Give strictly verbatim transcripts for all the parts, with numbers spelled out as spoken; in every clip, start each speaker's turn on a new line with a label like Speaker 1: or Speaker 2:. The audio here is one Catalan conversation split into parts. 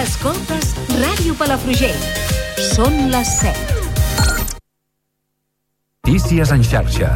Speaker 1: Escoltes Ràdio Palafrugell. Són les set.
Speaker 2: Notícies en xarxa.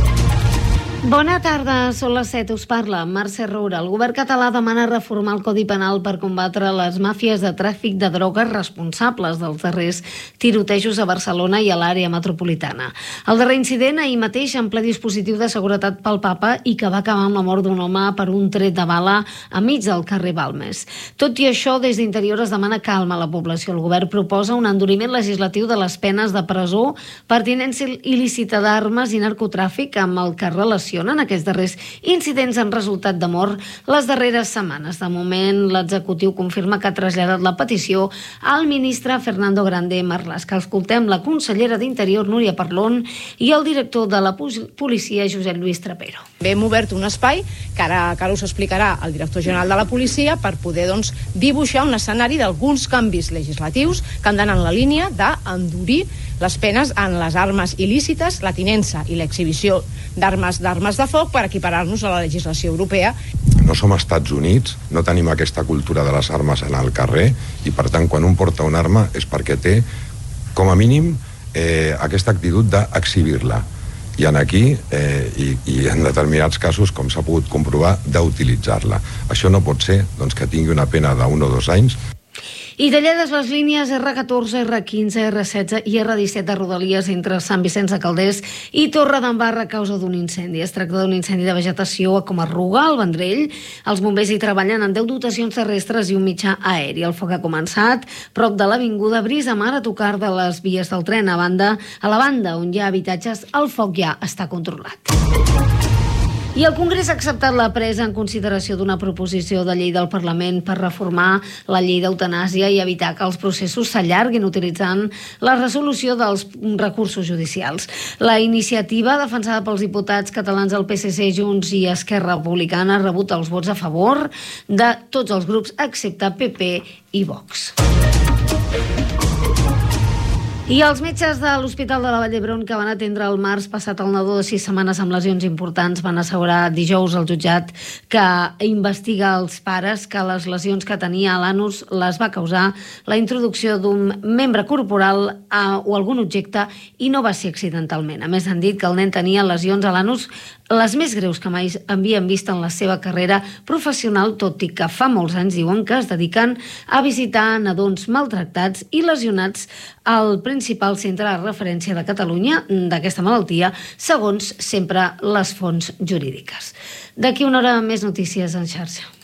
Speaker 3: Bona tarda, són les set, us parla Mercè Roura. El govern català demana reformar el Codi Penal per combatre les màfies de tràfic de drogues responsables dels darrers tirotejos a Barcelona i a l'àrea metropolitana. El darrer incident ahir mateix en ple dispositiu de seguretat pel Papa i que va acabar amb la mort d'un home per un tret de bala a mig del carrer Balmes. Tot i això, des d'Interior es demana calma a la població. El govern proposa un enduriment legislatiu de les penes de presó per tinença il·lícita d'armes i narcotràfic amb el que relaciona en aquests darrers incidents han resultat de mort les darreres setmanes. De moment, l'executiu confirma que ha traslladat la petició al ministre Fernando Grande Marlaska. Escoltem la consellera d'Interior, Núria Parlon, i el director de la policia, Josep Lluís Trapero.
Speaker 4: Hem obert un espai que ara, que ara us explicarà el director general de la policia per poder doncs, dibuixar un escenari d'alguns canvis legislatius que han d'anar en la línia d'endurir les penes en les armes il·lícites, la tinença i l'exhibició d'armes d'armes de foc per equiparar-nos a la legislació europea.
Speaker 5: No som Estats Units, no tenim aquesta cultura de les armes en el carrer i per tant quan un porta una arma és perquè té com a mínim eh, aquesta actitud d'exhibir-la. I en aquí, eh, i, i en determinats casos, com s'ha pogut comprovar, d'utilitzar-la. Això no pot ser doncs, que tingui una pena d'un o dos anys.
Speaker 3: I tallades les línies erre catorze, erre quinze, erre setze i erre disset de Rodalies entre Sant Vicenç de Calders i Torredembarra a causa d'un incendi. Es tracta d'un incendi de vegetació a Comarruga, al Vendrell. Els bombers hi treballen en deu dotacions terrestres i un mitjà aeri. El foc ha començat prop de l'avinguda Brisa Mar, a tocar de les vies del tren. A banda, a la banda on hi ha habitatges, el foc ja està controlat. I el Congrés ha acceptat la presa en consideració d'una proposició de llei del Parlament per reformar la llei d'eutanàsia i evitar que els processos s'allarguin utilitzant la resolució dels recursos judicials. La iniciativa, defensada pels diputats catalans del P S C, Junts i Esquerra Republicana, ha rebut els vots a favor de tots els grups excepte P P i Vox. I els metges de l'Hospital de la Vall d'Hebron que van atendre el març passat el nadó de sis setmanes amb lesions importants van assegurar dijous al jutjat que investiga els pares que les lesions que tenia a l'anus les va causar la introducció d'un membre corporal a, o algun objecte i no va ser accidentalment. A més, han dit que el nen tenia lesions a l'anus les més greus que mai havien vist en la seva carrera professional, tot i que fa molts anys diuen que es dediquen a visitar nadons maltractats i lesionats al principal centre de referència de Catalunya d'aquesta malaltia, segons sempre les fonts jurídiques. D'aquí una hora més notícies en xarxa.